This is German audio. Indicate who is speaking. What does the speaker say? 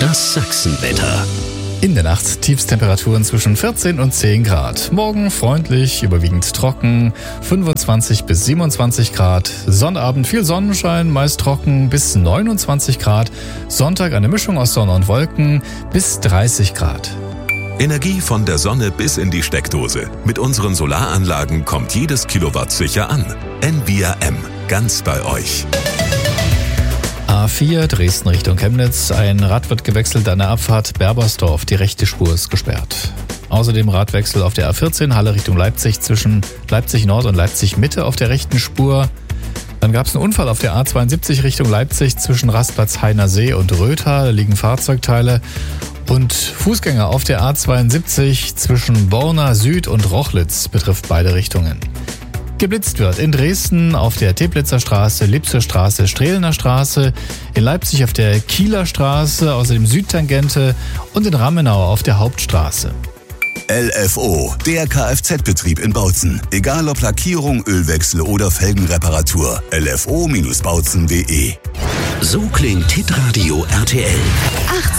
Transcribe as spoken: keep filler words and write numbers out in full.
Speaker 1: Das Sachsenwetter.
Speaker 2: In der Nacht Tiefstemperaturen zwischen vierzehn und zehn Grad. Morgen freundlich, überwiegend trocken, fünfundzwanzig bis siebenundzwanzig Grad. Sonnabend viel Sonnenschein, meist trocken bis neunundzwanzig Grad. Sonntag eine Mischung aus Sonne und Wolken bis dreißig Grad.
Speaker 3: Energie von der Sonne bis in die Steckdose. Mit unseren Solaranlagen kommt jedes Kilowatt sicher an. N V I A M, ganz bei euch.
Speaker 2: A vier Dresden Richtung Chemnitz. Ein Rad wird gewechselt an der Abfahrt Berbersdorf. Die rechte Spur ist gesperrt. Außerdem Radwechsel auf der A vierzehn Halle Richtung Leipzig zwischen Leipzig Nord und Leipzig Mitte auf der rechten Spur. Dann gab es einen Unfall auf der A zweiundsiebzig Richtung Leipzig zwischen Rastplatz Heiner See und Rötha. Da liegen Fahrzeugteile. Und Fußgänger auf der A zweiundsiebzig zwischen Borna Süd und Rochlitz betrifft beide Richtungen. Geblitzt wird in Dresden auf der Teplitzer Straße, Lipser Straße, Strehlener Straße, in Leipzig auf der Kieler Straße, außerdem Südtangente und in Rammenau auf der Hauptstraße.
Speaker 4: L F O, der Kfz-Betrieb in Bautzen. Egal ob Lackierung, Ölwechsel oder Felgenreparatur. L F O Bindestrich bautzen punkt de.
Speaker 1: So klingt Hitradio R T L.